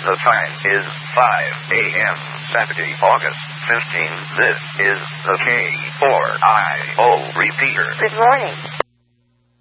The time is 5 a.m. Saturday, August 15. This is the K4IO repeater. Good morning.